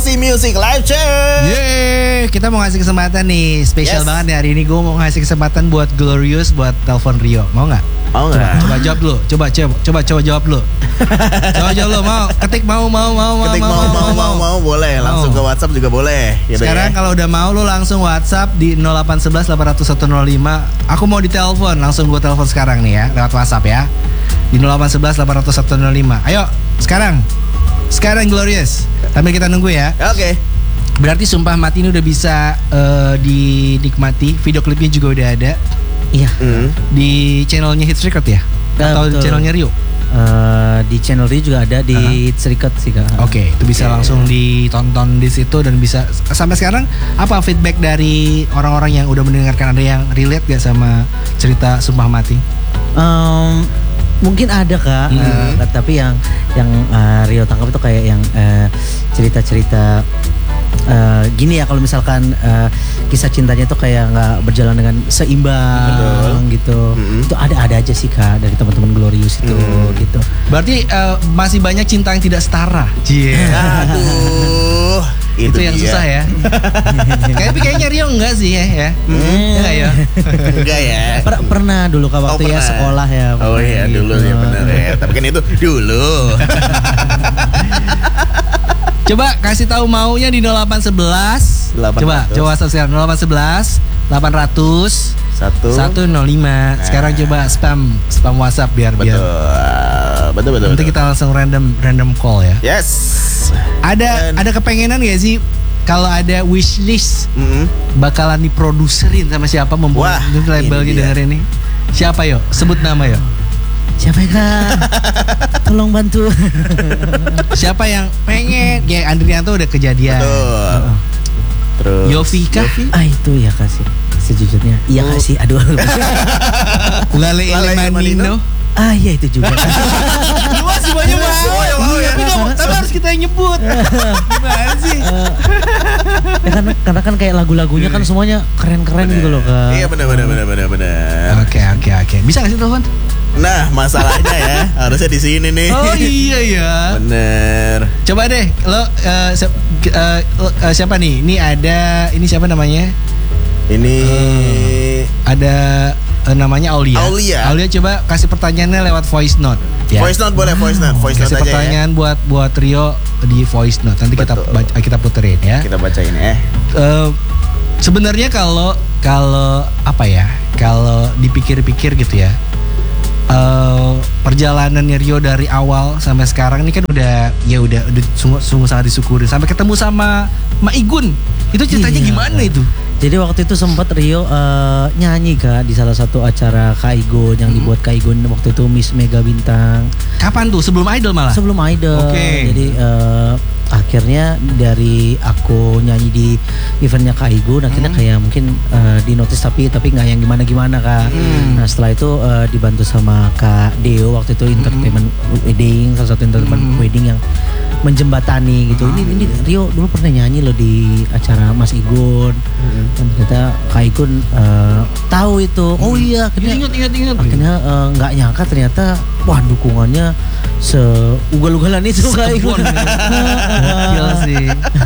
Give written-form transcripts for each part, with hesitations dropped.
Aussie Music Live Check. Yeay, kita mau ngasih kesempatan nih, spesial banget nih hari ini. Gue mau ngasih kesempatan buat Glorious buat telepon Rio. Mau nggak? Mau nggak? Coba jawab dulu. Coba jawab dulu. Coba jawab dulu. Mau? Ketik mau. Ketik mau boleh. Langsung ke WhatsApp juga boleh. Gitu sekarang ya. kalau udah mau lu langsung WhatsApp di 0811 800 105. Aku mau ditelepon, langsung gue telepon sekarang nih ya, lewat WhatsApp ya. Di 0811 800 105. Ayo, sekarang Glorious. Sambil kita nunggu ya. Oke. Berarti Sumpah Mati ini udah bisa dinikmati. Video klipnya juga udah ada. Iya. Di channelnya Hits Record ya? Atau betul. di channelnya Rio? Di channel Rio juga ada di Hits Record sih Kak. Oke, itu bisa langsung ditonton di situ dan bisa sampai sekarang apa feedback dari orang-orang yang udah mendengarkan, ada yang relate gak sama cerita Sumpah Mati? Mungkin ada Kak, tapi yang Rio tangkap itu kayak yang cerita-cerita gini ya, kalau misalkan kisah cintanya itu kayak nggak berjalan dengan seimbang gitu. Itu ada aja sih Kak dari teman-teman Glorious itu gitu. Berarti masih banyak cinta yang tidak setara. Aduh, itu yang dia. susah ya. Kayaknya Rio enggak sih ya. Enggak ya. Enggak ya. Pernah dulu Kak waktu ya sekolah ya. Oh iya gitu. dulu ya benar ya. Tapi kan itu dulu. Coba kasih tahu maunya di 0811. 800. Coba WhatsApp sekarang 0811 800 105. Sekarang coba spam WhatsApp biar Betul. nanti kita langsung random call ya. Yes. Ada kepengenan gak sih kalau ada wishlist bakalan diproduserin sama siapa, membuat labelnya dengerin nih? Siapa yo? Sebut nama yo. Siapa ya Kak? Tolong bantu. Siapa yang pengen? Ya Andrianto udah kejadian. Betul. Terus Yofi kah? Itu ya Kak sih. Sejujurnya iya Kak sih. Aduh. Lale Manino. Iya itu juga. Lu masih banyak mau ya. Tapi harus kita yang nyebut. Gimana sih? Ya karena kan kayak lagu-lagunya kan semuanya keren-keren gitu loh Kak. Iya benar. Oke. Bisa gak sih telepon? Nah masalahnya ya harusnya di sini nih. Oh iya ya. Bener. Coba deh lo siapa nih? Ini siapa namanya? Ini ada namanya Aulia. Aulia coba kasih pertanyaannya lewat voice note. Ya. Voice note boleh, voice note kasih aja pertanyaan ya. buat Rio di voice note. Nanti kita puterin ya. Kita bacain Sebenarnya kalau apa ya? Kalau dipikir-pikir gitu ya. Perjalanannya Rio dari awal sampai sekarang ini kan udah sungguh sangat disyukuri. Sampai ketemu sama Ma Igun. Itu ceritanya gimana itu? Jadi waktu itu sempat Rio nyanyi Kak di salah satu acara Kak Igun yang dibuat Kak Igun waktu itu Miss Mega Bintang. Kapan tuh? Sebelum Idol malah? Sebelum Idol. Oke. Jadi akhirnya dari aku nyanyi di eventnya Kak Igun, akhirnya kayak mungkin di notice tapi nggak yang gimana Kak. Nah setelah itu dibantu sama Kak Deo waktu itu entertainment wedding, salah satu entertainment wedding yang menjembatani gitu. Ini Rio dulu pernah nyanyi loh di acara Mas Igun. Dan ternyata Kak Igun tahu itu. Oh iya, akhirnya ingat. Akhirnya nggak nyangka ternyata dukungannya seugal-ugalan itu Kak Igun. Gila sih.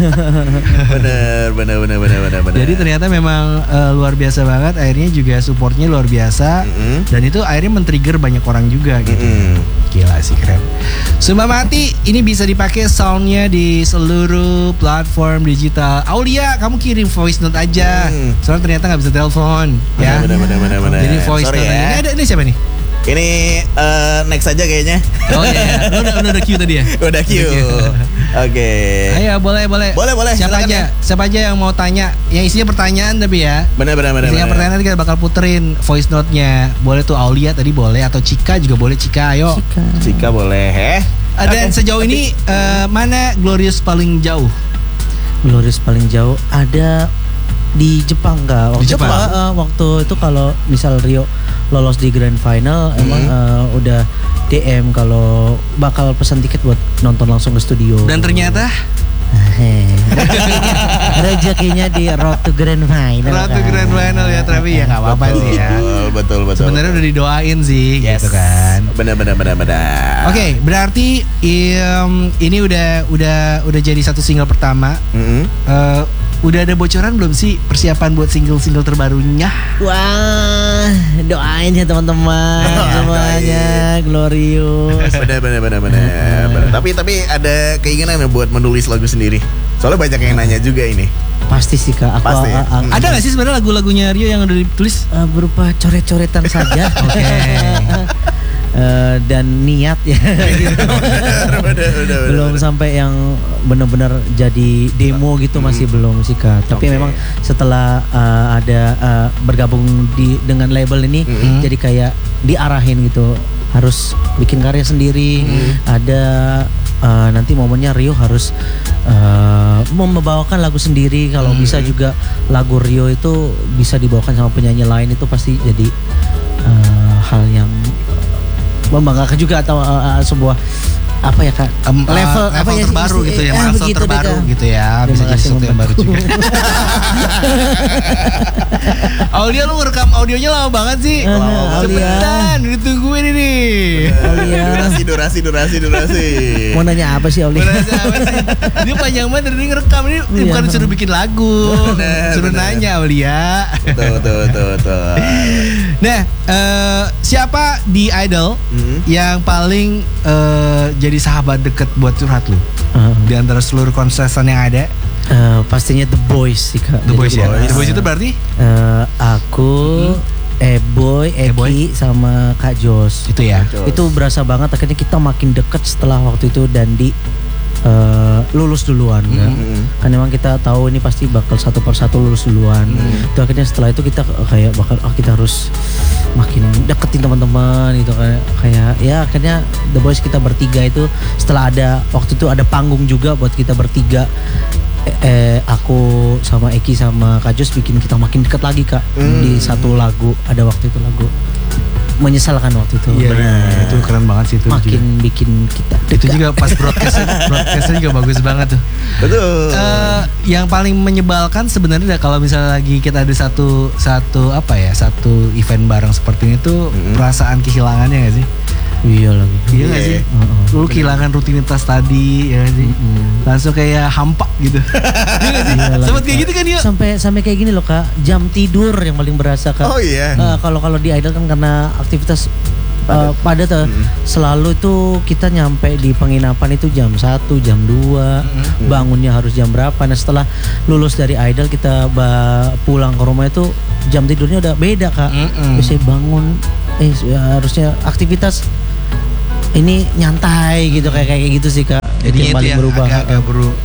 Bener. Jadi ternyata memang luar biasa banget. Akhirnya juga supportnya luar biasa. Dan itu akhirnya men-trigger banyak orang juga gitu. Gila sih, keren. Sumpah Mati ini bisa dipakai soundnya di seluruh platform digital. Aulia, kamu kirim voice note aja. Soalnya ternyata nggak bisa telepon. Ya. Bener. Jadi voice note ya. aja. Ini siapa nih? Ini next aja kayaknya. Oh iya, udah queue tadi ya? Udah queue. Oke. Ayo boleh. Boleh. Siapa aja yang mau tanya? Yang isinya pertanyaan tapi ya. Bener. Isinya pertanyaan nanti kita bakal puterin voice note-nya. Boleh tuh Aulia tadi boleh, atau Cika juga boleh. Cika, ayo. Cika boleh. Dan sejauh ini mana Glorious paling jauh? Glorious paling jauh ada di Jepang Kak. Waktu itu kalau misal Rio lolos di Grand Final, emang udah DM kalau bakal pesan tiket buat nonton langsung ke studio. Dan ternyata Rezekinya di Road to Grand Final. Road to Grand Final ya, tapi ya nggak apa-apa sih ya. Betul. Sebenarnya udah didoain sih, gitu kan. Benar. Oke, berarti ini udah jadi satu single pertama. Udah ada bocoran belum sih persiapan buat single terbarunya? Wah, doain ya teman-teman semuanya glorious. Benar. Tapi ada keinginan buat menulis lagu sendiri. Soalnya banyak yang nanya juga ini. Pasti sih Kak. Pasti. Ada nggak sih sebenarnya lagu-lagunya Rio yang udah ditulis? Berupa coret-coretan saja. Oke. Dan niat ya. Bener. Belum sampai yang benar-benar jadi demo gitu, masih belum sih Kak. Tapi memang setelah ada bergabung dengan label ini, jadi kayak diarahin gitu, harus bikin karya sendiri. Ada nanti momennya Rio harus membawakan lagu sendiri. Kalau bisa juga lagu Rio itu bisa dibawakan sama penyanyi lain, itu pasti jadi hal yang membanggakan juga, atau sebuah apa ya Kak, level apa ya, terbaru gitu ya, milestone terbaru deh, gitu ya, bisa jadi sesuatu yang baru juga. Aulia, lu ngerekam audionya lama banget sih. Cepetan, ditungguin ini. Durasi. Mau nanya apa sih Aulia? Ini panjang banget, ini ngerekam ini bukan suruh bikin lagu, suruh nanya Aulia. Betul. Nah, siapa di Idol yang paling jadi sahabat deket buat curhat lu? Di antara seluruh kontestan yang ada? Pastinya The Boys sih Kak. The Boys ya. The Boys itu berarti? Aku, Boy, Eki sama Kak Jos. Itu ya. Itu berasa banget akhirnya kita makin deket setelah waktu itu Dandi lulus duluan kan. Kan memang kita tahu ini pasti bakal satu persatu lulus duluan. Itu akhirnya setelah itu kita kayak bakal kita harus makin deketin teman-teman gitu kan. Kayak ya akhirnya The Boys kita bertiga itu setelah ada waktu itu ada panggung juga buat kita bertiga. Aku sama Eki sama Kak Jos bikin kita makin dekat lagi Kak. Di satu lagu, ada waktu itu lagu Menyesalkan waktu itu. Iya, itu keren banget sih itu. Makin juga bikin kita dekat. Itu juga pas broadcastnya juga bagus banget tuh. Betul. Yang paling menyebalkan sebenarnya kalau misalnya lagi kita ada satu event bareng seperti ini tuh, perasaan kehilangannya gak sih? Iya lagi. Iya gak sih? Lu kehilangan rutinitas tadi ya gak sih? Langsung kayak hampa gitu. Iya gak sih? Sempet kayak gitu kan ya? Sampai kayak gini loh Kak, jam tidur yang paling berasa Kak. Oh iya. Kalau di Idol kan karena aktivitas padat selalu itu kita nyampe di penginapan itu jam 1, jam 2, bangunnya harus jam berapa. Nah setelah lulus dari Idol kita pulang ke rumah itu jam tidurnya udah beda Kak. Biasanya bangun harusnya aktivitas ini nyantai gitu, kayak gitu sih Kak. Jadi yang paling berubah. Agak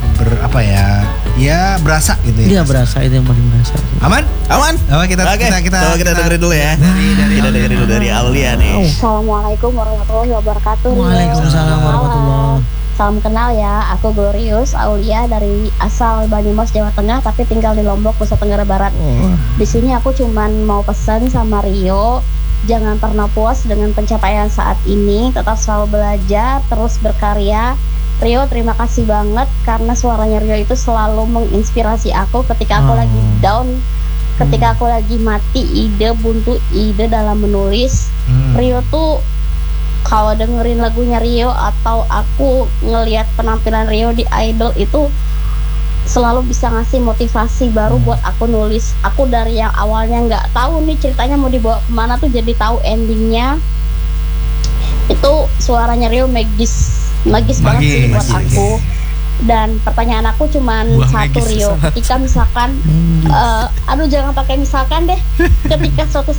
berasa gitu ya. Iya berasa, itu yang paling berasa. Aman? Oke. Kita dengerin dulu ya. Kita dengerin dulu dari Aulia nih. Assalamualaikum warahmatullahi wabarakatuh. Waalaikumsalam warahmatullahi. Salam kenal ya, aku Glorious Aulia dari asal Banyumas, Jawa Tengah, tapi tinggal di Lombok, Nusa Tenggara Barat. Di sini aku cuman mau pesan sama Rio, jangan pernah puas dengan pencapaian saat ini, tetap selalu belajar, terus berkarya. Rio, terima kasih banget karena suaranya Rio itu selalu menginspirasi aku ketika aku lagi down, ketika aku lagi mati buntu ide dalam menulis. Rio tuh kalau dengerin lagunya Rio atau aku ngelihat penampilan Rio di Idol itu selalu bisa ngasih motivasi baru buat aku nulis. Aku dari yang awalnya nggak tahu nih ceritanya mau dibawa kemana tuh jadi tahu endingnya. Itu suaranya Rio magis banget sih buat aku. Dan pertanyaan aku cuman satu Rio, ketika misalkan jangan pakai misalkan deh, ketika suatu